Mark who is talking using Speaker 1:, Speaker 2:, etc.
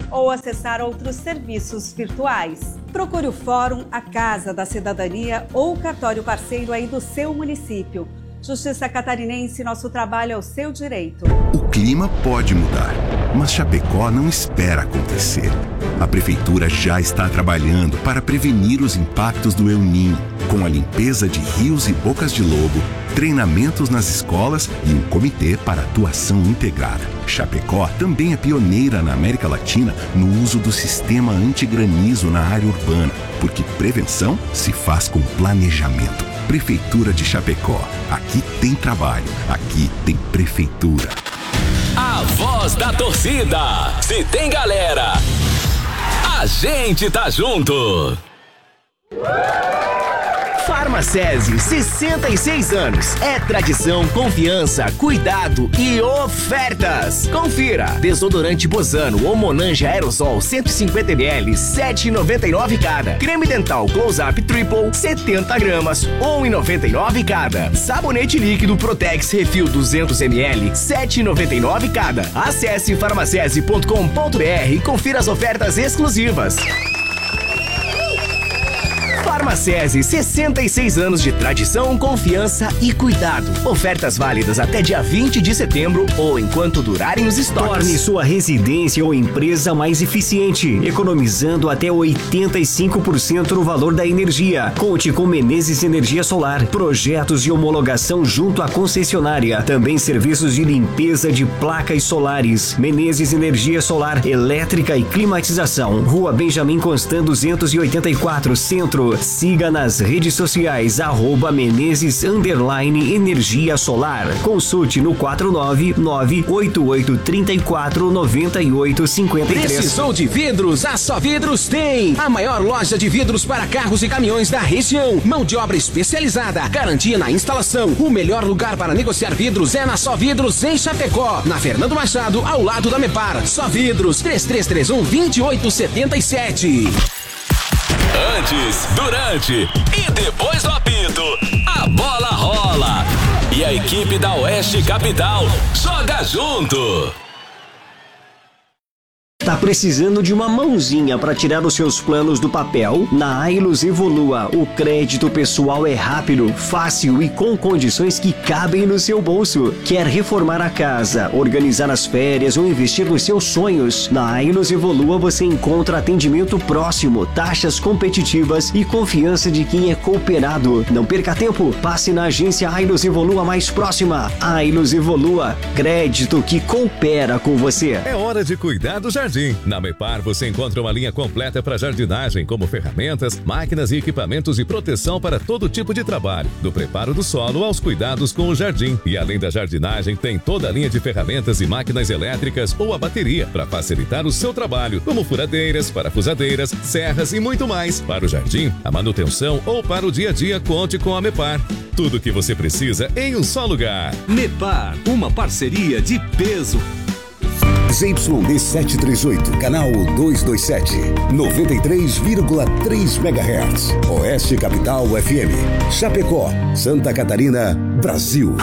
Speaker 1: ou acessar outros serviços virtuais. Procure o Fórum, a Casa da Cidadania ou o cartório parceiro aí do seu município. Justiça Catarinense, nosso trabalho é o seu direito.
Speaker 2: O clima pode mudar, mas Chapecó não espera acontecer. A Prefeitura já está trabalhando para prevenir os impactos do El Niño, com a limpeza de rios e bocas de lobo, treinamentos nas escolas e um comitê para atuação integrada. Chapecó também é pioneira na América Latina no uso do sistema antigranizo na área urbana, porque prevenção se faz com planejamento. Prefeitura de Chapecó. Aqui tem trabalho, aqui tem Prefeitura.
Speaker 3: A voz da torcida. Se tem galera, a gente tá junto.
Speaker 4: Farmacese, 66 anos. É tradição, confiança, cuidado e ofertas. Confira. Desodorante Bozano ou Monange Aerosol 150 ml, 7,99 cada. Creme dental Close Up Triple, 70 gramas, 1,99 cada. Sabonete líquido Protex Refil 200 ml, 7,99 cada. Acesse farmacese.com.br e confira as ofertas exclusivas. Farmacese, 66 anos de tradição, confiança e cuidado. Ofertas válidas até dia 20 de setembro ou enquanto durarem os estoques.
Speaker 5: Torne sua residência ou empresa mais eficiente, economizando até 85% no valor da energia. Conte com Menezes Energia Solar. Projetos de homologação junto à concessionária. Também serviços de limpeza de placas solares. Menezes Energia Solar, elétrica e climatização. Rua Benjamin Constant 284, Centro. Siga nas redes sociais @Menezes_Energia Solar. Consulte no 499-8834-9853.
Speaker 6: Precisou de vidros? A Só Vidros tem! A maior loja de vidros para carros e caminhões da região. Mão de obra especializada, garantia na instalação. O melhor lugar para negociar vidros é na Só Vidros em Chapecó. Na Fernando Machado, ao lado da Mepar. Só Vidros, 3331-2877.
Speaker 3: Antes, durante e depois do apito, a bola rola. E a equipe da Oeste Capital joga junto.
Speaker 5: Tá precisando de uma mãozinha para tirar os seus planos do papel? Na Ailus Evolua, o crédito pessoal é rápido, fácil e com condições que cabem no seu bolso. Quer reformar a casa, organizar as férias ou investir nos seus sonhos? Na Ailus Evolua você encontra atendimento próximo, taxas competitivas e confiança de quem é cooperado. Não perca tempo, passe na agência Ailus Evolua mais próxima. Ailus Evolua, crédito que coopera com você.
Speaker 7: É hora de cuidar do jardim. Na Mepar você encontra uma linha completa para jardinagem, como ferramentas, máquinas e equipamentos de proteção para todo tipo de trabalho, do preparo do solo aos cuidados com o jardim. E além da jardinagem, tem toda a linha de ferramentas e máquinas elétricas ou a bateria para facilitar o seu trabalho, como furadeiras, parafusadeiras, serras e muito mais. Para o jardim, a manutenção ou para o dia a dia, conte com a Mepar. Tudo o que você precisa em um só lugar.
Speaker 8: Mepar, uma parceria de peso.
Speaker 9: ZYD 738, canal 227, 93,3 MHz. Oeste Capital FM. Chapecó, Santa Catarina, Brasil.